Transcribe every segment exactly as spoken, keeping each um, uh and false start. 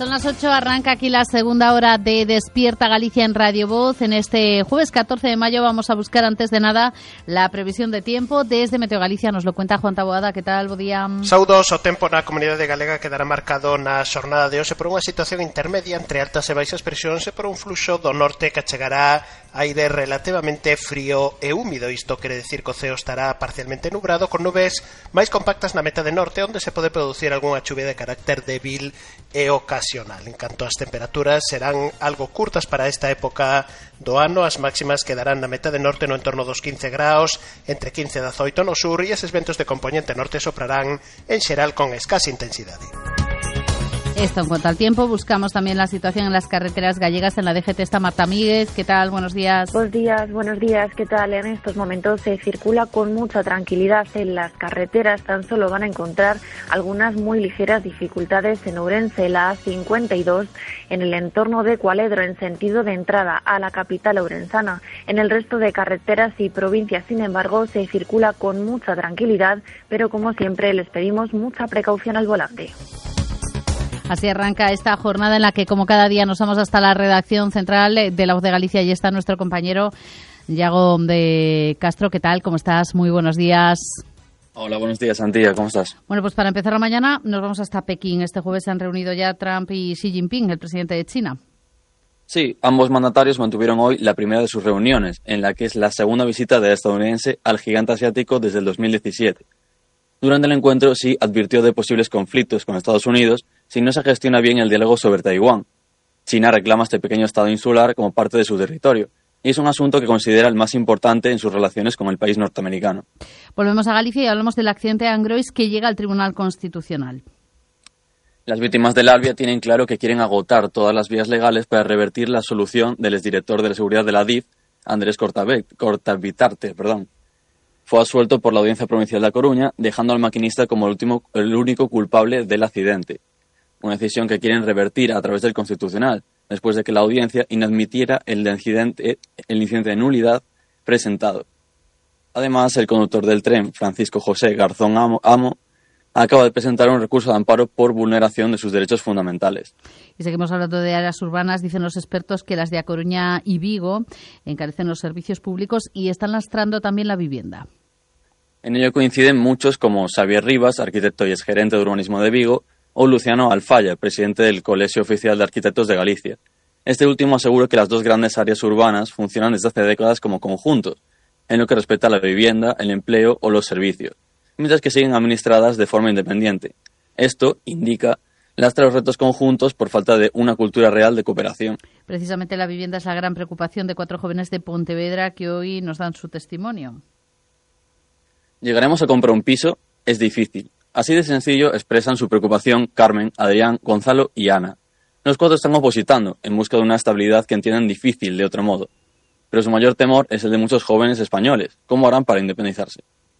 Son las ocho, arranca aquí la segunda hora de Despierta Galicia en Radio Voz. En este jueves catorce de mayo vamos a buscar antes de nada la previsión de tiempo. Desde Meteo Galicia nos lo cuenta Juan Taboada. ¿Qué tal? Bo día. Saudos, o tempo na comunidade galega quedará marcado na xornada de hoxe por unha situación intermedia entre altas e baixas presións e por un fluxo do norte que chegará aire relativamente frío e húmido. Isto quere decir que o ceo estará parcialmente nubrado con nubes máis compactas na metade norte, onde se pode producir algunha chuvia de carácter débil e ocasional. En canto ás temperaturas, serán algo curtas para esta época do ano. As máximas quedarán na metade norte no entorno dos quince graus, entre quince e dezoito no sur, e eses ventos de componente norte soprarán en xeral con escasa intensidade. Esto en cuanto al tiempo. Buscamos también la situación en las carreteras gallegas. En la D G T está Marta Míguez. ¿Qué tal? Buenos días. Buenos días, buenos días. ¿Qué tal? En estos momentos se circula con mucha tranquilidad en las carreteras. Tan solo van a encontrar algunas muy ligeras dificultades en Ourense, la A cincuenta y dos, en el entorno de Cualedro, en sentido de entrada a la capital ourensana. En el resto de carreteras y provincias, sin embargo, se circula con mucha tranquilidad, pero como siempre les pedimos mucha precaución al volante. Así arranca esta jornada en la que, como cada día, nos vamos hasta la redacción central de La Voz de Galicia y está nuestro compañero Iago de Castro. ¿Qué tal? ¿Cómo estás? Muy buenos días. Hola, buenos días, Antía. ¿Cómo estás? Bueno, pues para empezar la mañana nos vamos hasta Pekín. Este jueves se han reunido ya Trump y Xi Jinping, el presidente de China. Sí, ambos mandatarios mantuvieron hoy la primera de sus reuniones, en la que es la segunda visita del estadounidense al gigante asiático desde el dos mil diecisiete. Durante el encuentro, Xi advirtió de posibles conflictos con Estados Unidos si no se gestiona bien el diálogo sobre Taiwán. China reclama este pequeño estado insular como parte de su territorio, y es un asunto que considera el más importante en sus relaciones con el país norteamericano. Volvemos a Galicia y hablamos del accidente de Angrois que llega al Tribunal Constitucional. Las víctimas del Albia tienen claro que quieren agotar todas las vías legales para revertir la solución del exdirector de la seguridad de la D I F, Andrés Cortavitarte, perdón. Fue absuelto por la Audiencia Provincial de A Coruña, dejando al maquinista como el, último, el único culpable del accidente. Una decisión que quieren revertir a través del Constitucional, después de que la audiencia inadmitiera el incidente, el incidente de nulidad presentado. Además, el conductor del tren, Francisco José Garzón Amo, Amo, acaba de presentar un recurso de amparo por vulneración de sus derechos fundamentales. Y seguimos hablando de áreas urbanas. Dicen los expertos que las de A Coruña y Vigo encarecen los servicios públicos y están lastrando también la vivienda. En ello coinciden muchos como Xavier Rivas, arquitecto y exgerente de urbanismo de Vigo, o Luciano Alfaya, presidente del Colegio Oficial de Arquitectos de Galicia. Este último asegura que las dos grandes áreas urbanas funcionan desde hace décadas como conjuntos, en lo que respecta a la vivienda, el empleo o los servicios, mientras que siguen administradas de forma independiente. Esto, indica, lastra los retos conjuntos por falta de una cultura real de cooperación. Precisamente la vivienda es la gran preocupación de cuatro jóvenes de Pontevedra que hoy nos dan su testimonio. Llegaremos a comprar un piso, es difícil. Así de sencillo expresan su preocupación Carmen, Adrián, Gonzalo y Ana. Los cuatro están opositando en busca de una estabilidad que entienden difícil de otro modo. Pero su mayor temor es el de muchos jóvenes españoles. ¿Cómo harán para independizarse?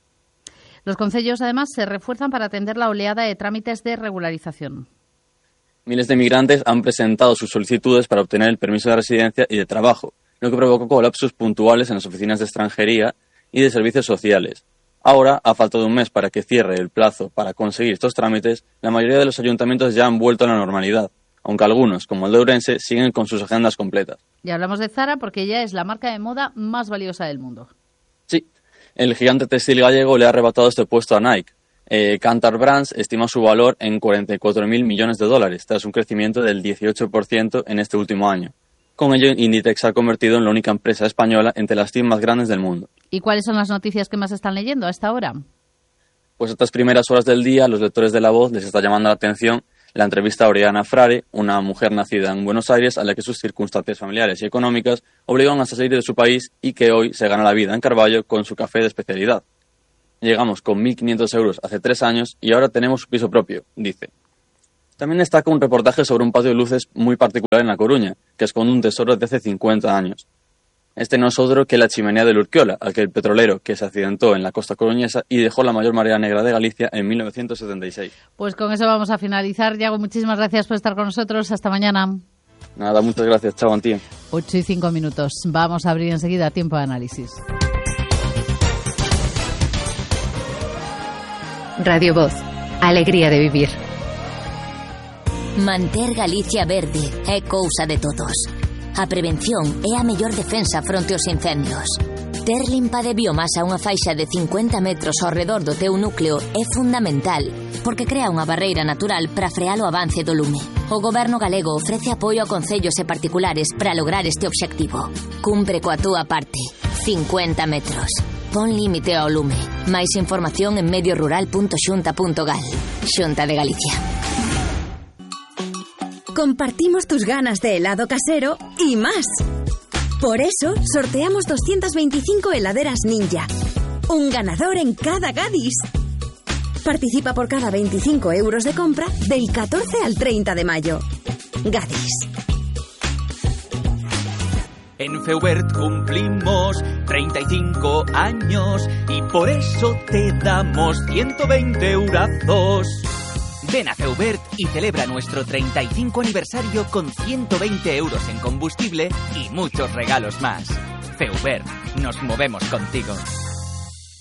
Los concellos, además, se refuerzan para atender la oleada de trámites de regularización. Miles de migrantes han presentado sus solicitudes para obtener el permiso de residencia y de trabajo, lo que provocó colapsos puntuales en las oficinas de extranjería y de servicios sociales. Ahora, a falta de un mes para que cierre el plazo para conseguir estos trámites, la mayoría de los ayuntamientos ya han vuelto a la normalidad, aunque algunos, como el de Ourense, siguen con sus agendas completas. Y hablamos de Zara porque ella es la marca de moda más valiosa del mundo. Sí, el gigante textil gallego le ha arrebatado este puesto a Nike. Eh, Kantar Brands estima su valor en cuarenta y cuatro mil millones de dólares, tras un crecimiento del dieciocho por ciento en este último año. Con ello, Inditex se ha convertido en la única empresa española entre las cien más grandes del mundo. ¿Y cuáles son las noticias que más están leyendo a esta hora? Pues a estas primeras horas del día, a los lectores de La Voz les está llamando la atención la entrevista a Oriana Frare, una mujer nacida en Buenos Aires a la que sus circunstancias familiares y económicas obligan a salir de su país y que hoy se gana la vida en Carballo con su café de especialidad. Llegamos con mil quinientos euros hace tres años y ahora tenemos su piso propio, dice. También destaca un reportaje sobre un patio de luces muy particular en La Coruña, que esconde un tesoro de hace cincuenta años. Este no es otro que la chimenea del Urquiola, aquel petrolero que se accidentó en la costa coruñesa y dejó la mayor marea negra de Galicia en mil novecientos setenta y seis. Pues con eso vamos a finalizar. Iago, muchísimas gracias por estar con nosotros. Hasta mañana. Nada, muchas gracias. Chao, Antía. ocho y cinco minutos. Vamos a abrir enseguida tiempo de análisis. Radio Voz. Alegría de vivir. Manter Galicia verde é cousa de todos. A prevención é a mellor defensa fronte aos incendios. Ter limpa de biomasa unha faixa de cincuenta metros ao redor do teu núcleo é fundamental, porque crea unha barreira natural para frear o avance do lume. O Goberno galego ofrece apoio a concellos e particulares para lograr este obxectivo. Cumpre coa túa parte. cincuenta metros. Pon límite ao lume. Máis información en mediorural punto xunta punto gal. Xunta de Galicia. Compartimos tus ganas de helado casero y más. Por eso, sorteamos doscientas veinticinco heladeras Ninja. Un ganador en cada Gadis. Participa por cada veinticinco euros de compra del catorce al treinta de mayo. Gadis. En Feubert cumplimos treinta y cinco años y por eso te damos ciento veinte eurazos. Ven a Feubert y celebra nuestro treinta y cinco aniversario con ciento veinte euros en combustible y muchos regalos más. Feubert, nos movemos contigo.